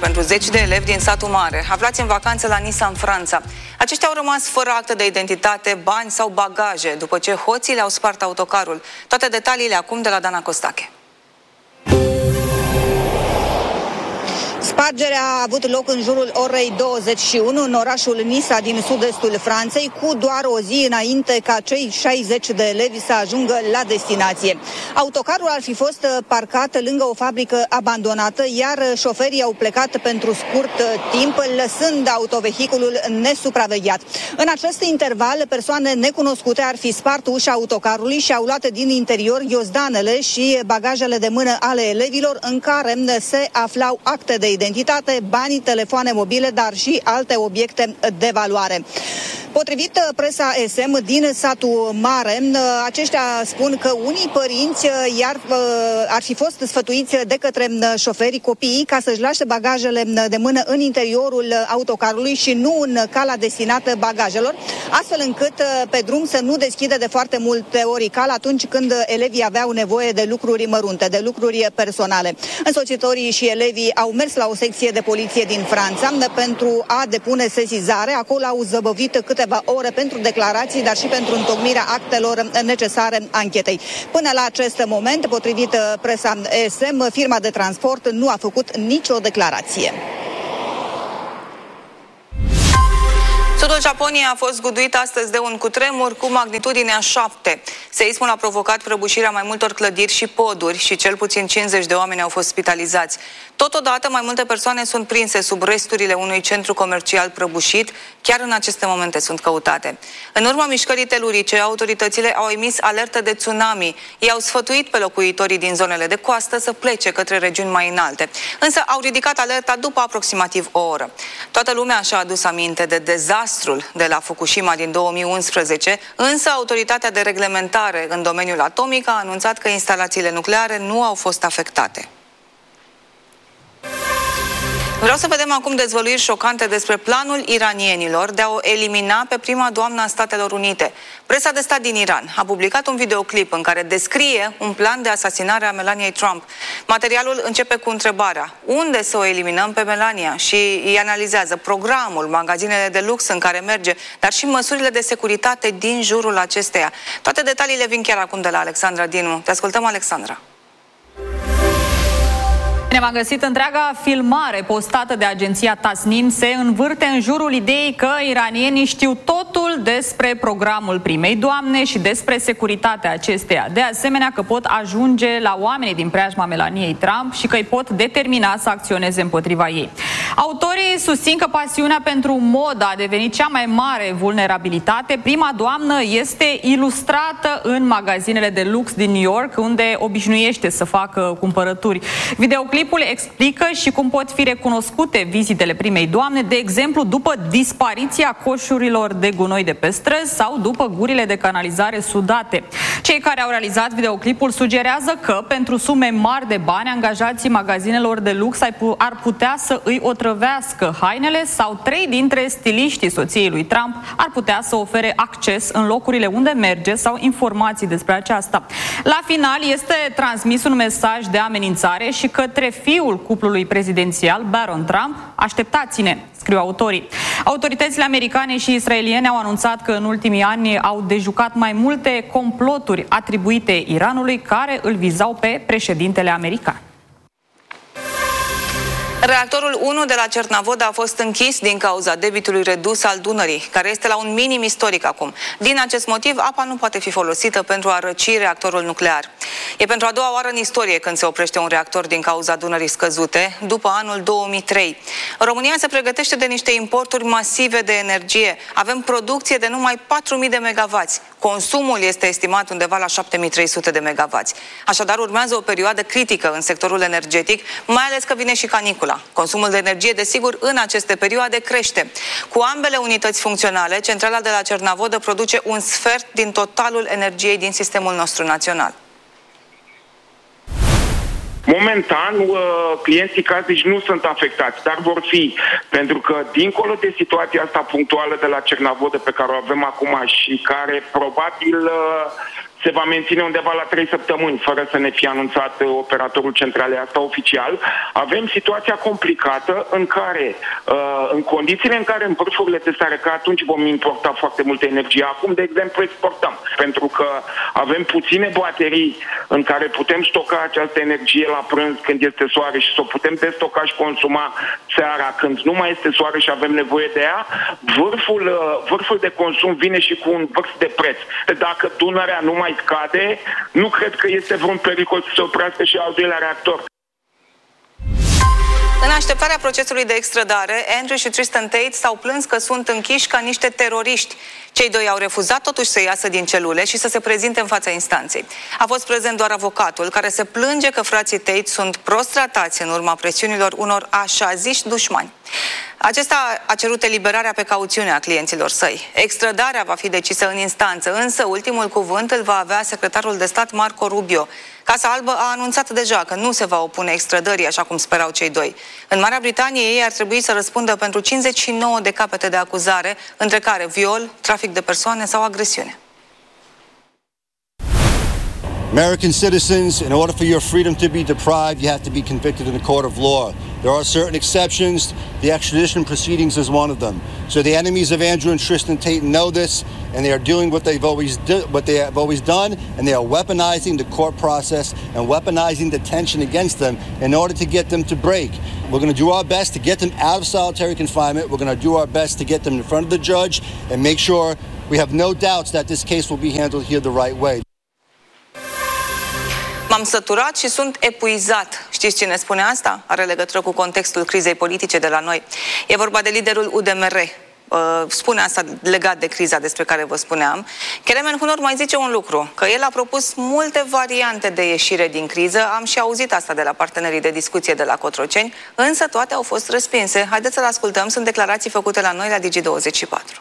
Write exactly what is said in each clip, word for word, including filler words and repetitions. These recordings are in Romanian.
pentru zeci de elevi din satul mare, aflați în vacanță la Nița, în Franța. Aceștia au rămas fără acte de identitate, bani sau bagaje, după ce hoții le-au spart autocarul. Toate detaliile acum de la Dana Costache. Spargerea a avut loc în jurul orei douăzeci și unu în orașul Nița din sud-estul Franței, cu doar o zi înainte ca cei șaizeci de elevi să ajungă la destinație. Autocarul ar fi fost parcat lângă o fabrică abandonată, iar șoferii au plecat pentru scurt timp, lăsând autovehiculul nesupravegheat. În acest interval, persoane necunoscute ar fi spart ușa autocarului și au luat din interior ghiozdanele și bagajele de mână ale elevilor, în care se aflau acte de identitate, bani, telefoane mobile, dar și alte obiecte de valoare. Potrivit presa S M din satul mare, aceștia spun că unii părinți iar ar fi fost sfătuiți de către șoferi copiii ca să-și lase bagajele de mână în interiorul autocarului și nu în cala destinată bagajelor, astfel încât pe drum să nu deschide de foarte multe ori cala atunci când elevii aveau nevoie de lucruri mărunte, de lucruri personale. Însoțitorii și elevii au mers la o secție de poliție din Franța pentru a depune sesizare. Acolo au zăbovit câteva ore pentru declarații, dar și pentru întocmirea actelor necesare anchetei. Până la acest moment, potrivit presa S M, firma de transport nu a făcut nicio declarație. Sudul Japoniei a fost zguduit astăzi de un cutremur cu magnitudinea șapte. Seismul a provocat prăbușirea mai multor clădiri și poduri și cel puțin cincizeci de oameni au fost spitalizați. Totodată, mai multe persoane sunt prinse sub resturile unui centru comercial prăbușit. Chiar în aceste momente sunt căutate. În urma mișcării telurice, autoritățile au emis alertă de tsunami. Ei au sfătuit pe locuitorii din zonele de coastă să plece către regiuni mai înalte. Însă au ridicat alerta după aproximativ o oră. Toată lumea și-a adus aminte de dezastrul de la Fukushima din două mii unsprezece, însă autoritatea de reglementare în domeniul atomic a anunțat că instalațiile nucleare nu au fost afectate. Vreau să vedem acum dezvăluiri șocante despre planul iranienilor de a o elimina pe prima doamnă a Statelor Unite. Presa de stat din Iran a publicat un videoclip în care descrie un plan de asasinare a Melaniei Trump. Materialul începe cu întrebarea: unde să o eliminăm pe Melania? Și îi analizează programul, magazinele de lux în care merge, dar și măsurile de securitate din jurul acesteia. Toate detaliile vin chiar acum de la Alexandra Dinu. Te ascultăm, Alexandra. Ne-am găsit întreaga filmare postată de agenția Tasnim se învârte în jurul ideii că iranienii știu totul despre programul primei doamne și despre securitatea acesteia. De asemenea că pot ajunge la oamenii din preajma Melaniei Trump și că îi pot determina să acționeze împotriva ei. Autorii susțin că pasiunea pentru modă a devenit cea mai mare vulnerabilitate. Prima doamnă este ilustrată în magazinele de lux din New York, unde obișnuiește să facă cumpărături. Videoclip Clipul explică și cum pot fi recunoscute vizitele primei doamne, de exemplu după dispariția coșurilor de gunoi de pe străzi sau după gurile de canalizare sudate. Cei care au realizat videoclipul sugerează că pentru sume mari de bani, angajații magazinelor de lux ar putea să îi otrăvească hainele sau trei dintre stiliștii soției lui Trump ar putea să ofere acces în locurile unde merge sau informații despre aceasta. La final este transmis un mesaj de amenințare și către fiul cuplului prezidențial, Baron Trump: așteptați-ne, scriu autorii. Autoritățile americane și israeliene au anunțat că în ultimii ani au dejucat mai multe comploturi atribuite Iranului care îl vizau pe președintele american. Reactorul unu de la Cernavodă a fost închis din cauza debitului redus al Dunării, care este la un minim istoric acum. Din acest motiv, apa nu poate fi folosită pentru a răci reactorul nuclear. E pentru a doua oară în istorie când se oprește un reactor din cauza Dunării scăzute, după anul două mii trei. România se pregătește de niște importuri masive de energie. Avem producție de numai patru mii de megavați. Consumul este estimat undeva la șapte mii trei sute de megavați. Așadar, urmează o perioadă critică în sectorul energetic, mai ales că vine și canicula. Consumul de energie, desigur, în aceste perioade crește. Cu ambele unități funcționale, centrala de la Cernavodă produce un sfert din totalul energiei din sistemul nostru național. Momentan, clienții casnici nu sunt afectați, dar vor fi, pentru că dincolo de situația asta punctuală de la Cernavodă pe care o avem acum și care probabil se va menține undeva la trei săptămâni, fără să ne fie anunțat operatorul centralei asta oficial. Avem situația complicată în care, în condițiile în care în vârfurile de seară, că atunci vom importa foarte multă energie, acum, de exemplu, exportăm, pentru că avem puține baterii în care putem stoca această energie la prânz când este soare și să o putem destoca și consuma seara când nu mai este soare și avem nevoie de ea, vârful, vârful de consum vine și cu un vârf de preț. Dacă Dunărea nu mai scade, nu cred că este vreun pericol să se oprească și al doilea reactor. În așteptarea procesului de extradare, Andrew și Tristan Tate s-au plâns că sunt închiși ca niște teroriști. Cei doi au refuzat totuși să iasă din celule și să se prezinte în fața instanței. A fost prezent doar avocatul, care se plânge că frații Tate sunt prost tratați în urma presiunilor unor așa ziși dușmani. Acesta a cerut eliberarea pe cauțiune a clienților săi. Extradarea va fi decisă în instanță, însă ultimul cuvânt îl va avea secretarul de stat Marco Rubio. Casa Albă a anunțat deja că nu se va opune extradării, așa cum sperau cei doi. În Marea Britanie, ei ar trebui să răspundă pentru cincizeci și nouă de capete de acuzare, între care viol, trafic de persoane sau agresiune. American citizens, in order for your freedom to be deprived, you have to be convicted in a court of law. There are certain exceptions. The extradition proceedings is one of them. So the enemies of Andrew and Tristan Tate know this, and they are doing what they've always do, what they have always done, and they are weaponizing the court process and weaponizing the tension against them in order to get them to break. We're going to do our best to get them out of solitary confinement. We're going to do our best to get them in front of the judge and make sure we have no doubts that this case will be handled here the right way. M-am săturat și sunt epuizat. Știți cine spune asta? Are legătură cu contextul crizei politice de la noi. E vorba de liderul U D M R. Spune asta legat de criza despre care vă spuneam. Kelemen Hunor mai zice un lucru, că el a propus multe variante de ieșire din criză. Am și auzit asta de la partenerii de discuție de la Cotroceni, însă toate au fost respinse. Haideți să-l ascultăm, sunt declarații făcute la noi la Digi douăzeci și patru.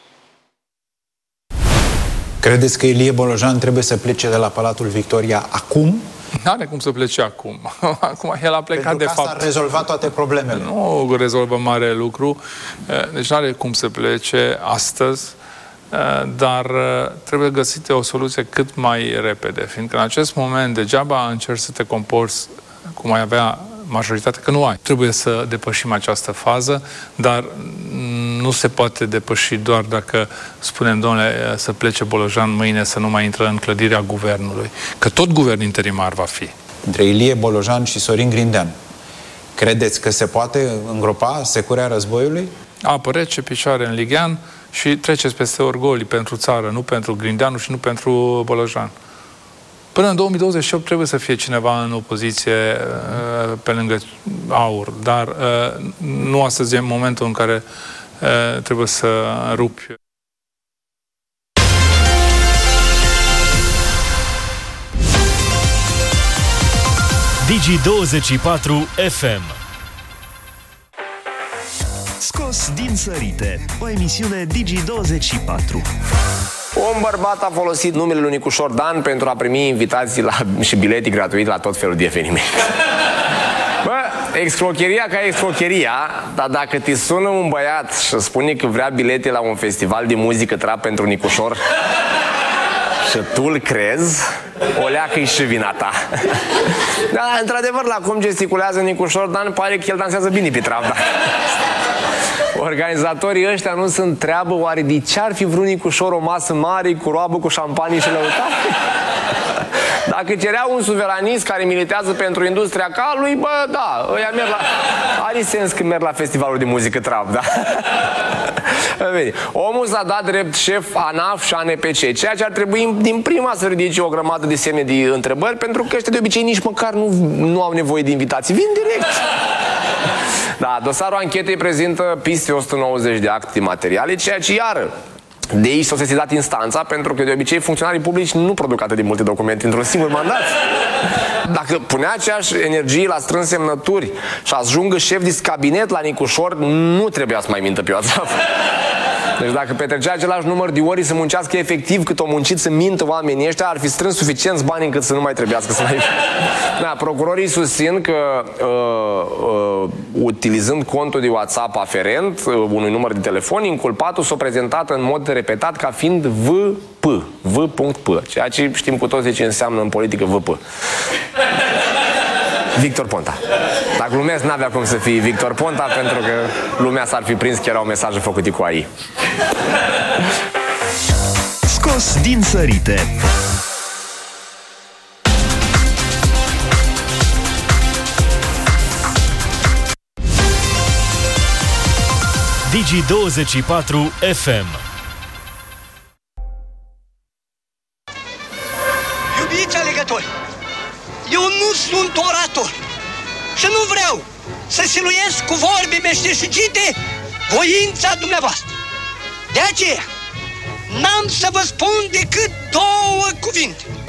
Credeți că Ilie Bolojan trebuie să plece de la Palatul Victoria acum? Nu are cum să plece acum. Acum el a plecat, Pentru de că fapt. asta a rezolvat toate problemele. Nu rezolvă mare lucru. Deci nu are cum să plece astăzi, dar trebuie găsită o soluție cât mai repede. Fiindcă în acest moment degeaba încerci să te comporți cum ai avea majoritate, că nu ai. Trebuie să depășim această fază, dar nu se poate depăși doar dacă spunem, domnule, să plece Bolojan mâine, să nu mai intră în clădirea guvernului. Că tot guvern interimar va fi. Între Ilie Bolojan și Sorin Grindean, credeți că se poate îngropa securea războiului? Apă rece, picioare în lighean și treceți peste orgolii pentru țară, nu pentru Grindeanu și nu pentru Bolojan. Până în două mii douăzeci și opt trebuie să fie cineva în opoziție uh, pe lângă AUR, dar uh, nu astăzi e momentul în care uh, trebuie să rupi. Digi douăzeci și patru F M. Scos din sărite, o emisiune Digi douăzeci și patru. Un bărbat a folosit numele lui Nicușor Dan pentru a primi invitații la, și bilete gratuite la tot felul de evenimente. Bă, excrocheria ca excrocheria, dar dacă te sună un băiat și spune că vrea bilete la un festival de muzică trap pentru Nicușor și tu îl crezi, o leacă-i și vina ta. Dar, într-adevăr, la cum gesticulează Nicușor Dan, pare că el dansează bine pe trap, da. Organizatorii ăștia nu sunt treabă, oare de ce ar fi vrut Nicușor o masă mare cu roabă, cu șampanie și lăutare? Dacă cerea un suveranist care militează pentru industria calului, bă, da, ăia merg la... Are sens că merg la festivalul de muzică trap, da? Omul s-a dat drept șef ANAF și A N P C, ceea ce ar trebui din prima să ridice o grămadă de semne de întrebări, pentru că ăștia de obicei nici măcar nu, nu au nevoie de invitații, vin direct. Da, dosarul anchetei prezintă peste o sută nouăzeci de acte materiale, ceea ce iară de aici s-a sesizat instanța, pentru că de obicei funcționarii publici nu produc atât de multe documente într-un singur mandat. Dacă punea aceeași energie la strâns semnături și ajungă șef de cabinet la Nicușor, nu trebuia să mai mintă pe WhatsApp. Deci dacă petrecea același număr de ori să muncească efectiv cât o muncit să mintă oamenii ăștia, ar fi strâns suficienți bani încât să nu mai trebuiască să mai... Da, procurorii susțin că uh, uh, utilizând contul de WhatsApp aferent uh, unui număr de telefon, inculpatul s-a prezentat în mod repetat ca fiind V P, V.P, ceea ce știm cu toții ce înseamnă în politică V P. Victor Ponta. Dacă glumesc, n-avea cum să fie Victor Ponta, pentru că lumea s-ar fi prins că erau mesaje făcute cu A I. Scos din sărite. Digi douăzeci și patru F M. Iubiți alegători, eu nu sunt orator și nu vreau să siluiesc cu vorbe meșteșugite voința dumneavoastră. De aceea, n-am să vă spun decât două cuvinte.